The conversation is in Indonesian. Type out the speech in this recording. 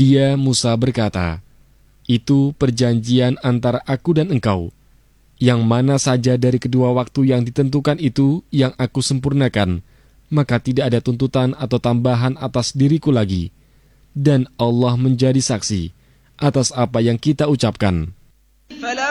Dia, Musa, berkata, "Itu perjanjian antara aku dan engkau. Yang mana saja dari kedua waktu yang ditentukan itu yang aku sempurnakan, maka tidak ada tuntutan atau tambahan atas diriku lagi. Dan Allah menjadi saksi atas apa yang kita ucapkan."